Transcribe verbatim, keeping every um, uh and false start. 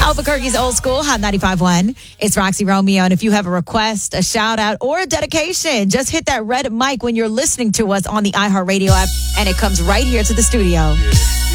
Albuquerque's Old School, Hot ninety-five point one. It's Roxy Romeo. And if you have a request, a shout out, or a dedication, just hit that red mic when you're listening to us on the iHeartRadio app, and it comes right here to the studio. Yeah.